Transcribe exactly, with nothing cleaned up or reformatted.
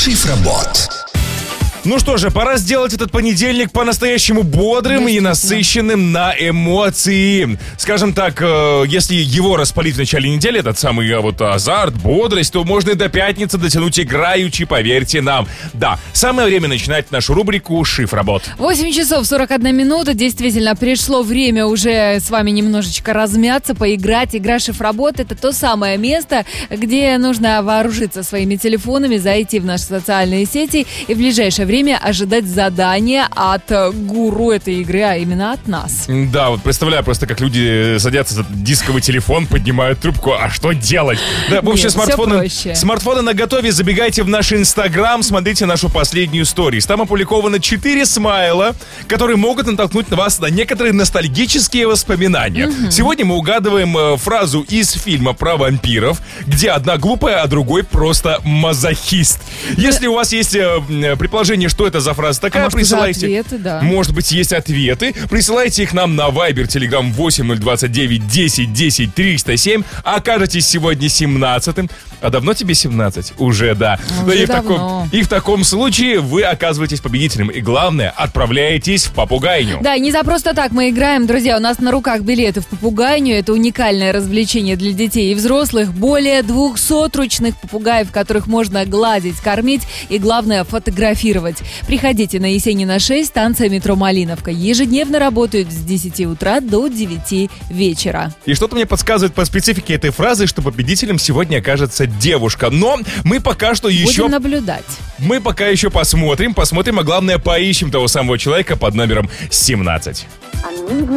Шифробот. Ну что же, пора сделать этот понедельник по-настоящему бодрым и насыщенным на эмоции. Скажем так, если его распалить в начале недели, этот самый вот азарт, бодрость, то можно и до пятницы дотянуть играючи, поверьте нам. Да, самое время начинать нашу рубрику «Шифробот». восемь часов сорок одна минута. Действительно, пришло время уже с вами немножечко размяться, поиграть. Игра «Шифробот» — это то самое место, где нужно вооружиться своими телефонами, зайти в наши социальные сети и в ближайшее время ожидать задания от гуру этой игры, а именно от нас. Да, вот представляю просто, как люди садятся за дисковый телефон, поднимают трубку, а что делать? Да, в общем, Нет, смартфоны, смартфоны наготове, забегайте в наш Инстаграм, смотрите нашу последнюю сторис. Там опубликовано четыре смайла, которые могут натолкнуть вас на некоторые ностальгические воспоминания. Mm-hmm. Сегодня мы угадываем э, фразу из фильма про вампиров, где одна глупая, а другой просто мазохист. Если у вас есть э, предположение, что это за фраза такая, а может, присылайте. Ответы, да. Может быть, есть ответы. Присылайте их нам на Viber, Telegram восемь ноль двадцать девять десять десять триста семь. Окажетесь сегодня семнадцатым. А давно тебе семнадцать? Уже, да. Уже и, в таком, и в таком случае вы оказываетесь победителем. И главное, отправляетесь в попугайню. Да, не за просто так мы играем, друзья. У нас на руках билеты в попугайню. Это уникальное развлечение для детей и взрослых. Более двухсот ручных попугаев, которых можно гладить, кормить и, главное, фотографировать. Приходите на Есенина шесть, станция метро Малиновка. Ежедневно работают с десяти утра до девяти вечера. И что-то мне подсказывает по специфике этой фразы, что победителем сегодня окажется девушка. Но мы пока что еще... Будем наблюдать. Мы пока еще посмотрим, посмотрим, а главное поищем того самого человека под номером семнадцать.